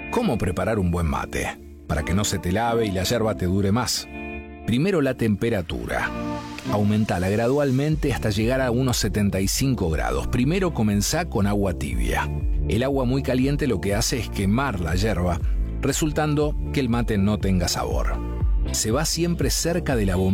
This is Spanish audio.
¿Cómo preparar un buen mate? Para que no se te lave y la yerba te dure más. Primero, la temperatura. Aumentala gradualmente hasta llegar a unos 75 grados. Primero comenzá con agua tibia. El agua muy caliente lo que hace es quemar la yerba, resultando que el mate no tenga sabor. Se va siempre cerca de la bombilla